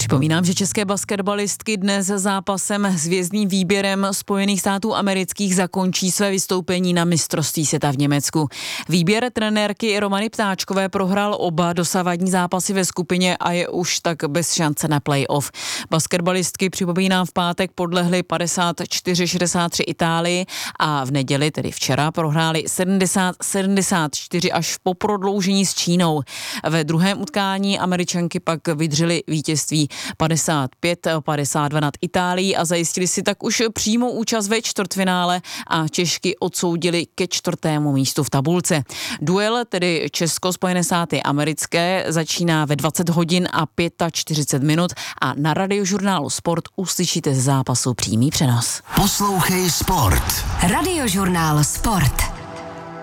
Připomínám, že české basketbalistky dnes zápasem s hvězdným výběrem Spojených států amerických zakončí své vystoupení na mistrovství světa v Německu. Výběr trenérky Romany Ptáčkové prohrál oba dosavadní zápasy ve skupině a je už tak bez šance na playoff. Basketbalistky, připomínám, v pátek podlehly 54-63 Itálii a v neděli, tedy včera, prohrály 70-74 až po prodloužení s Čínou. Ve druhém utkání Američanky pak vydřely vítězství 55-52 nad Itálií a zajistili si tak už přímou účast ve čtvrtfinále a Češky odsoudili ke 4. místu v tabulce. Duel, tedy Česko-Spojené státy americké, začíná ve 20 hodin a 45 minut a na Radiožurnálu Sport uslyšíte z zápasu přímý přenos. Poslouchej Sport. Radiožurnál Sport.